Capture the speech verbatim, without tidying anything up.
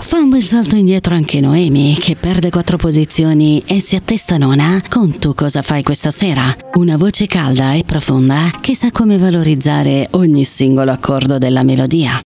Fa un bel salto indietro anche Noemi, che perde quattro posizioni e si attesta nona con Tu cosa fai questa sera? Una voce calda e profonda che sa come valorizzare ogni singolo accordo della melodia.